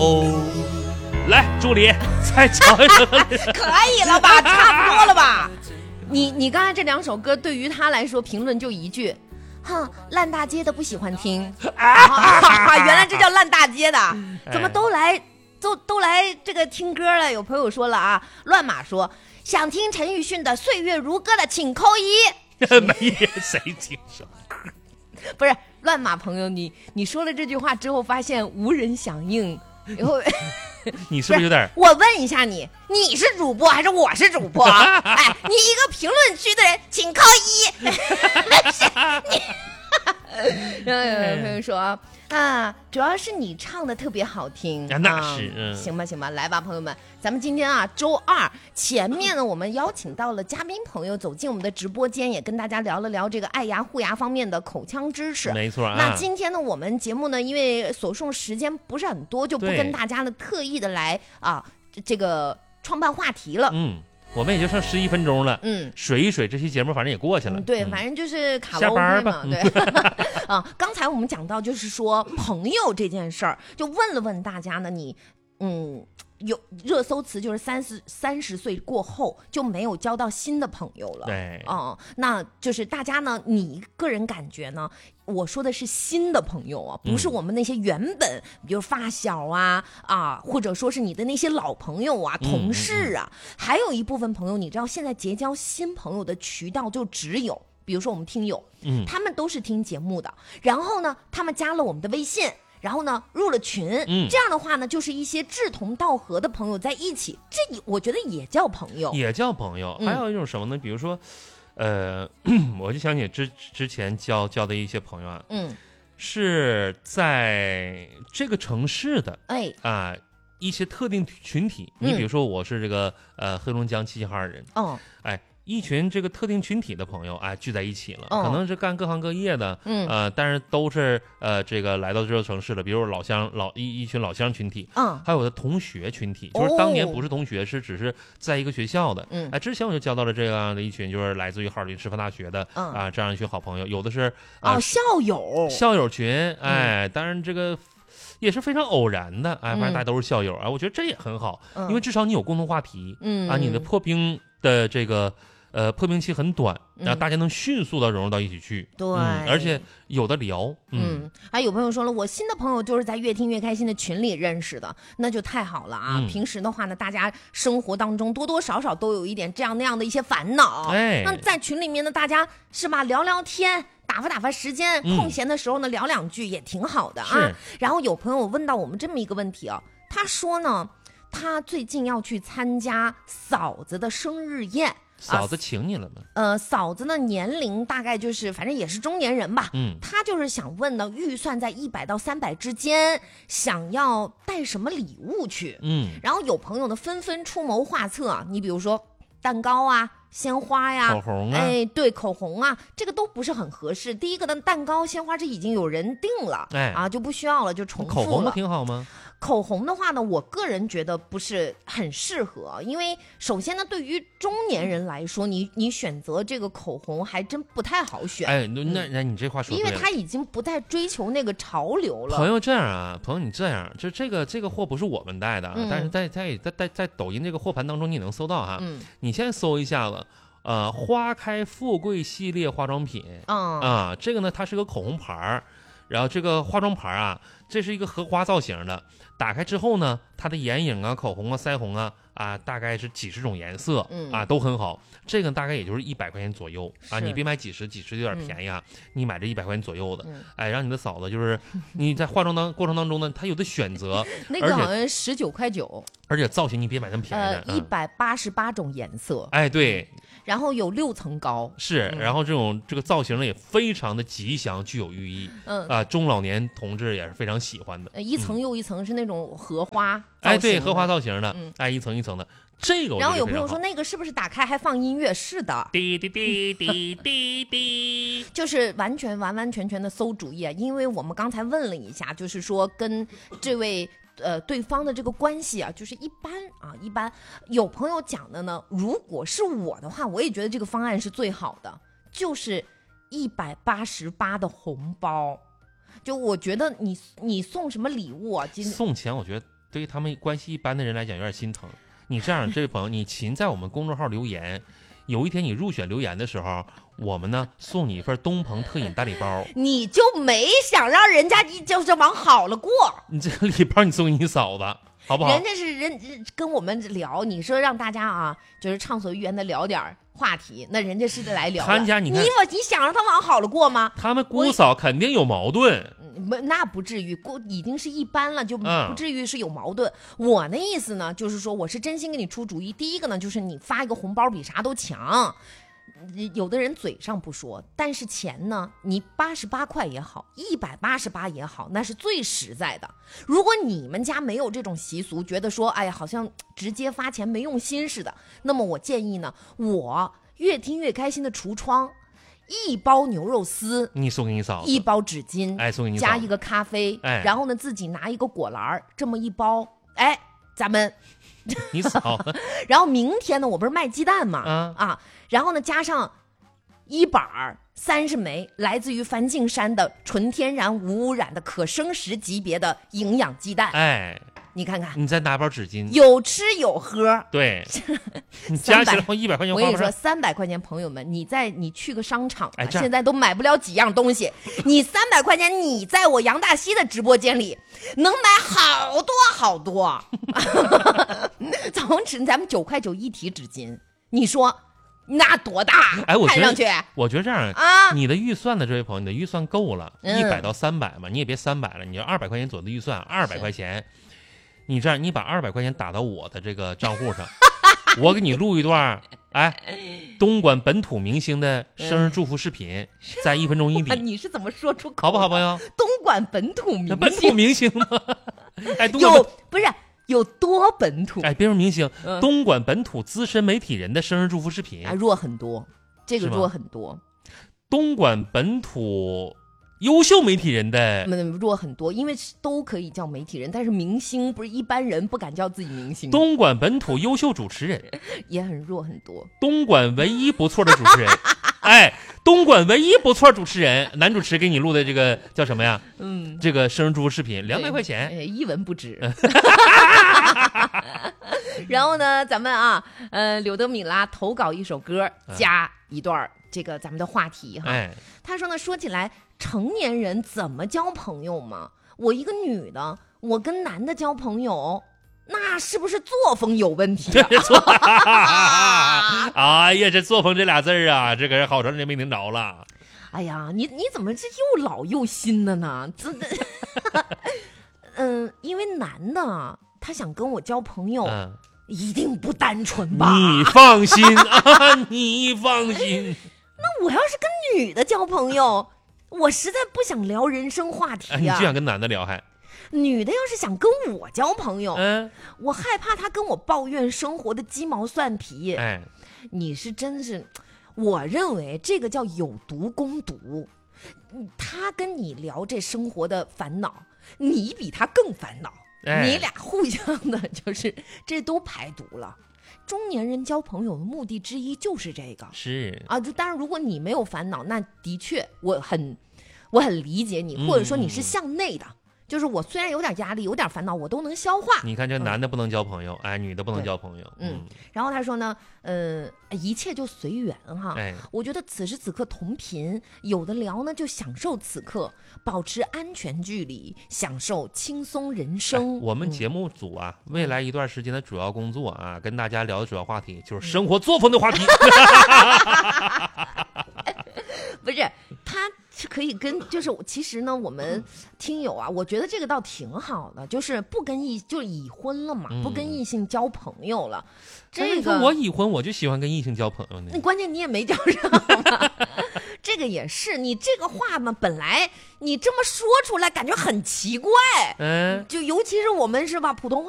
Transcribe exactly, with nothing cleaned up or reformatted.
哦。来，助理再唱一首。 可以了吧？差不多了吧？你你刚才这两首歌对于他来说，评论就一句。哼，烂大街的不喜欢听啊！原来这叫烂大街的，怎么都来都都来这个听歌了？有朋友说了啊，乱码说想听陈奕迅的《岁月如歌》的，请扣一。 没人谁听什么歌？ 不是乱码朋友，你你说了这句话之后，发现无人响应，以后你是不是有点？ 我问一下你，你是主播还是我是主播？哎，你一个评论区的人，请扣一。你然后有朋友说啊，主要是你唱的特别好听啊，那是、 嗯、行吧行吧，来吧朋友们，咱们今天啊周二前面呢，我们邀请到了嘉宾朋友走进我们的直播间，也跟大家聊了聊这个爱牙护牙方面的口腔知识。 没错啊。 那今天呢，我们节目呢，因为所剩时间不是很多，就不跟大家呢特意的来啊这个创办话题了。 嗯。我们也就剩十一分钟了，嗯，水一水，这期节目反正也过去了， 嗯、对、 嗯， 反正就是卡拉 OK 嘛，对，啊，刚才我们讲到就是说朋友这件事儿，就问了问大家呢，你，嗯，有热搜词就是三十三十岁过后就没有交到新的朋友了， 对， 哦、嗯，那就是大家呢，你个人感觉呢？我说的是新的朋友啊，不是我们那些原本，嗯、比如发小啊啊，或者说是你的那些老朋友啊、同事啊，嗯嗯、还有一部分朋友，你知道现在结交新朋友的渠道就只有，比如说我们听友，嗯，他们都是听节目的，然后呢，他们加了我们的微信。然后呢，入了群，嗯，这样的话呢，就是一些志同道合的朋友在一起，这我觉得也叫朋友， 也叫朋友。嗯、还有一种什么呢？比如说，呃，我就想起之之前交交的一些朋友啊，嗯，是在这个城市的，哎啊、呃，一些特定群体。嗯、你比如说，我是这个呃黑龙江齐齐哈尔人，哦，哎。一群这个特定群体的朋友哎聚在一起了，哦、可能是干各行各业的，嗯呃，但是都是呃这个来到这座城市了，比如老乡老一一群老乡群体，嗯，还有我的同学群体，就是当年不是同学，哦、是只是在一个学校的，嗯，哎，之前我就交到了这样的一群，就是来自于哈尔滨师范大学的，嗯啊、呃，这样一群好朋友，有的是、呃、 哦校友校友群，哎，当然这个。也是非常偶然的，哎，反正大家都是校友啊、嗯，我觉得这也很好，嗯、因为至少你有共同话题，嗯啊，你的破冰的这个呃破冰期很短，然后大家能迅速的融入到一起去， 对、 嗯，而且有的聊， 嗯，嗯还有朋友说了，我新的朋友就是在越听越开心的群里认识的，那就太好了啊！嗯、平时的话呢，大家生活当中多多少少都有一点这样那样的一些烦恼，哎，那在群里面呢，大家是吧聊聊天。打发打发时间，空闲的时候呢、嗯、聊两句也挺好的啊。然后有朋友问到我们这么一个问题啊，他说呢，他最近要去参加嫂子的生日宴。 嫂子请你了吗？ 呃，嫂子的年龄大概就是反正也是中年人吧。嗯，他就是想问呢，预算在一百到三百之间，想要带什么礼物去？嗯，然后有朋友呢纷纷出谋划策啊，你比如说蛋糕啊。鲜花呀， 口红啊， 哎，对，口红啊，这个都不是很合适。第一个呢，蛋糕、鲜花这已经有人定了，哎啊，就不需要了，就重复了。 口红不挺好吗？ 口红的话呢，我个人觉得不是很适合，因为首先呢，对于中年人来说，你你选择这个口红还真不太好选。 哎，那那那你这话说对了， 因为他已经不再追求那个潮流了。 朋友这样啊，朋友你这样，就这个这个货不是我们带的，嗯、但是在在在在在抖音这个货盘当中你能搜到哈，嗯、你先搜一下子。呃，花开富贵系列化妆品，嗯啊，这个呢，它是个口红牌儿，然后这个化妆牌啊，这是一个荷花造型的，打开之后呢，它的眼影啊、口红啊、腮红啊，啊，大概是几十种颜色，嗯啊，都很好。这个大概也就是一百块钱左右啊，你别买几十，几十有点便宜啊，嗯、你买这一百块钱左右的，嗯、哎，让你的嫂子就是你在化妆当过程当中呢，她有的选择， 那个好像十九块九， 而且造型你别买那么便宜的， 呃，一百八十八种颜色， 哎，对。 然后有六层高， 是，嗯、然后这种这个造型呢也非常的吉祥，具有寓意，嗯啊、呃，中老年同志也是非常喜欢的。 呃、一层又一层是那种荷花， 哎，对，荷花造型的，嗯、哎，一层一层的，这个我觉得非常好。 然后有朋友说那个是不是打开还放音乐？是的， 滴滴滴滴滴滴， 就是完全完完全全的馊主意啊！因为我们刚才问了一下，就是说跟这位。呃，对方的这个关系啊，就是一般啊，一般。有朋友讲的呢，如果是我的话，我也觉得这个方案是最好的，就是一百八十八的红包。就我觉得你你送什么礼物啊？今送钱我觉得对于他们关系一般的人来讲有点心疼。你这样，这位朋友，你勤在我们公众号留言，有一天你入选留言的时候，我们呢送你一份东鹏特饮大礼包。 你就没想让人家就是往好了过？ 你这个礼包你送给你嫂子，好不好？ 人家是人跟我们聊，你说让大家啊，就是畅所欲言的聊点话题，那人家是来聊的。 他家你看， 你你想让他往好了过吗？ 他们姑嫂肯定有矛盾。 那不至于，已经是一般了，就不至于是有矛盾。嗯、我的意思呢，就是说我是真心给你出主意。第一个呢，就是你发一个红包比啥都强。有的人嘴上不说，但是钱呢，你八十八块也好，一百八十八也好，那是最实在的。如果你们家没有这种习俗，觉得说，哎呀，好像直接发钱没用心似的，那么我建议呢，我越听越开心的橱窗。一包牛肉丝， 你送给你嫂子； 一包纸巾， 哎，送给你嫂子； 加一个咖啡， 哎， 然后呢，自己拿一个果篮，这么一包，哎，咱们你嫂子。 然后明天呢，我不是卖鸡蛋嘛， 啊啊，然后呢，加上一板三十枚来自于梵净山的纯天然无污染的可生食级别的营养鸡蛋， 哎。 你看看， 你再拿包纸巾， 有吃有喝。 对，你加起来一百块钱。 我跟你说，三百块钱，朋友们，你在你去个商场， 哎， 现在都买不了几样东西。你三百块钱，你在我杨大西的直播间里能买好多好多。从此咱们九块九一提纸巾，你说那多大？ 哎，我看上去， 我觉得这样啊， 你的预算的这位朋友，你的预算够了， 一百到三百嘛，你也别三百了，你要二百块钱左右的预算，二百块钱。你这样，你把二百块钱打到我的这个账户上，我给你录一段，哎，东莞本土明星的生日祝福视频，嗯、在一分钟一底。 你是怎么说出口？ 好不好，朋友？ 东莞本土明星， 本土明星吗？哎，东有不是有多本土？ 哎，别说明星，嗯、东莞本土资深媒体人的生日祝福视频， 哎，弱很多，这个弱很多。 东莞本土。优秀媒体人的弱很多，因为都可以叫媒体人，但是明星不是一般人不敢叫自己明星。 东莞本土优秀主持人也很弱很多。 东莞唯一不错的主持人，哎，东莞唯一不错主持人，男主持给你录的这个叫什么呀？嗯，这个生日祝福视频两百块钱， 哎，一文不值。然后呢，咱们啊，呃，柳德米拉投稿一首歌，加一段这个咱们的话题哈。 哎， 他说呢，说起来。成年人怎么交朋友嘛？我一个女的，我跟男的交朋友，那是不是作风有问题啊？哎呀，这作风这俩字儿啊，这个好长时间没听着了。 哎呀，你你怎么这又老又新的呢？真的，嗯，因为男的他想跟我交朋友，嗯、一定不单纯吧？ 你放心啊，你放心。 那我要是跟女的交朋友。我实在不想聊人生话题呀、啊， 你就想跟男的聊还？ 女的要是想跟我交朋友， 嗯， 我害怕她跟我抱怨生活的鸡毛蒜皮。 哎， 你是真是，我认为这个叫有毒攻毒。他跟你聊这生活的烦恼，你比他更烦恼， 哎、 你俩互相的就是这都排毒了。中年人交朋友的目的之一就是这个， 是啊，就当然如果你没有烦恼，那的确我很我很理解你，或者说你是向内的，嗯、就是我虽然有点压力，有点烦恼，我都能消化。 你看这男的不能交朋友，嗯、哎，女的不能交朋友， 嗯。然后他说呢，呃，一切就随缘哈。 哎， 我觉得此时此刻同频，有的聊呢就享受此刻，保持安全距离，享受轻松人生。 哎、我们节目组啊，嗯、未来一段时间的主要工作啊，跟大家聊的主要话题就是生活作风的话题。 不是，他是可以跟，就是其实呢，我们听友啊，我觉得这个倒挺好的，就是不跟异，就已婚了嘛，嗯、不跟异性交朋友了。这个我已婚，我就喜欢跟异性交朋友呢。 那关键你也没交上嘛。这个也是，你这个话嘛，本来你这么说出来，感觉很奇怪。嗯，就尤其是我们是吧，普通话。